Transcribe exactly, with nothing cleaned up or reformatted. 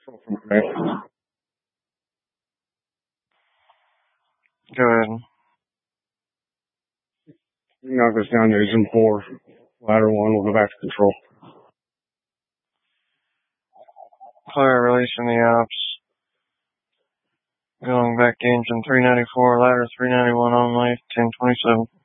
Okay. Go ahead. Knock this down to Zoom four. Ladder one, we'll go back to control. Clear, releasing the ops. Going back to engine three ninety-four, ladder three ninety-one only, ten twenty-seven.